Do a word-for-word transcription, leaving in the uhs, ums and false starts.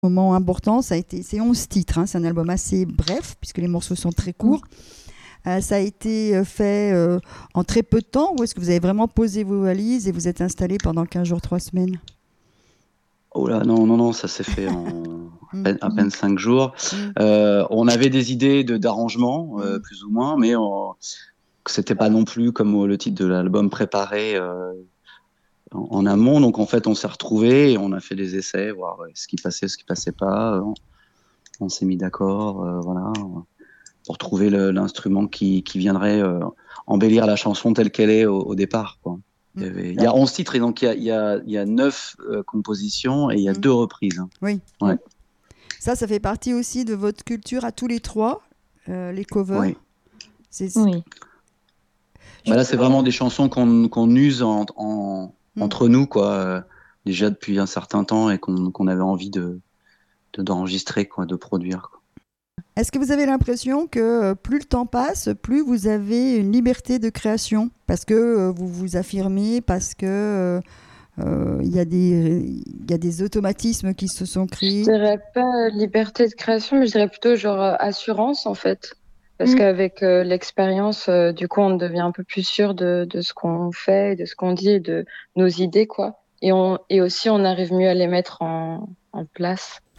Moment important, ça a été, c'est onze titres, hein, c'est un album assez bref puisque les morceaux sont très courts. Euh, ça a été euh, fait euh, en très peu de temps ou est-ce que vous avez vraiment posé vos valises et vous êtes installé pendant quinze jours, trois semaines? Oh là, non, non, non, ça s'est fait en à Mm, peine, à peine cinq jours. mm, Euh, on avait des idées de d'arrangement, euh, mm. plus ou moins, mais on- c'était pas non plus comme euh, le titre de l'album préparé euh, en, en amont. Donc en fait, on s'est retrouvés et on a fait des essais, voir ouais, ce qui passait, ce qui passait pas. On, on s'est mis d'accord, euh, voilà, pour trouver le- l'instrument qui, qui viendrait euh, embellir la chanson telle qu'elle est au, au départ, quoi. Il y Mm, avait, il y a onze titres et donc il y a, il y a, il y a neuf euh, compositions et il y a mm. deux reprises, hein. Oui, Ouais, ça, ça fait partie aussi de votre culture à tous les trois, euh, les ouais. covers. C'est... Oui. Bah là, c'est vraiment des chansons qu'on qu'on use en, en- Mm. entre nous, quoi, euh, déjà depuis un certain temps et qu'on qu'on avait envie de, de- d'enregistrer, quoi, de produire, quoi. Est-ce que vous avez l'impression que euh, plus le temps passe, plus vous avez une liberté de création parce que euh, vous vous affirmez, parce que euh, euh, il y a des il y a des automatismes qui se sont Je créés? dirais pas liberté de création, mais je dirais plutôt genre euh, assurance en fait. Parce Mm. qu'avec euh, l'expérience, euh, du coup, on devient un peu plus sûr de, de ce qu'on fait, de ce qu'on dit, et de nos idées, quoi. Et, on, et aussi, on arrive mieux à les mettre en, en place.